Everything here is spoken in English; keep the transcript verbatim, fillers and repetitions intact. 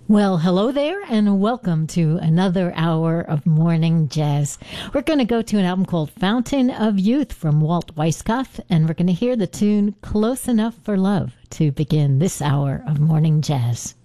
Well, hello there, and welcome to another hour of morning jazz. We're going to go to an album called Fountain of Youth from Walt Weiskopf, and we're going to hear the tune Close Enough for Love to begin this hour of morning jazz.